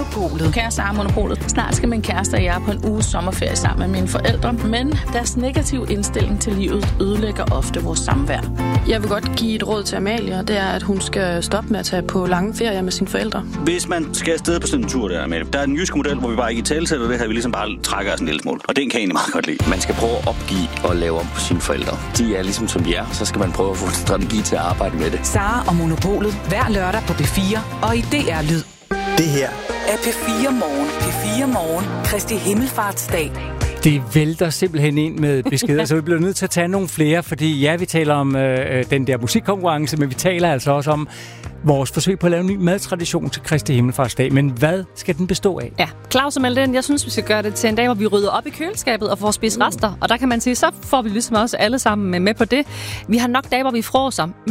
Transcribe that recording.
Monopolet. Kære Sara Monopolet. Snart skal min kæreste og jeg på en uges sommerferie sammen med mine forældre, men deres negative indstilling til livet ødelægger ofte vores samvær. Jeg vil godt give et råd til Amalie, og det er, at hun skal stoppe med at tage på lange ferier med sine forældre. Hvis man skal afsted på sådan en tur der, Amalie, der er en jysk model, hvor vi bare ikke talesætter det her, vi ligesom bare trækker os en lille smule. Og den kan jeg egentlig meget godt lide. Man skal prøve at opgive og lave om på sine forældre. De er ligesom som de er, så skal man prøve at få en strategi til at arbejde med det. Sara og Monopolet. Hver lørdag på P4 og i DR Lyd. Det her Er P4 Morgen. P4 Morgen. Kristi Himmelfartsdag. Det vælter simpelthen ind med beskeder, så vi bliver nødt til at tage nogle flere, fordi ja, vi taler om den der musikkonkurrence, men vi taler altså også om vores forsøg på at lave en ny madtradition til Kristi Himmelfartsdag. Men hvad skal den bestå af? Ja, Claus og Malte, jeg synes, vi skal gøre det til en dag, hvor vi rydder op i køleskabet og får spist rester. Og der kan man sige, så får vi ligesom også alle sammen med på det. Vi har nok dage, hvor vi fråser.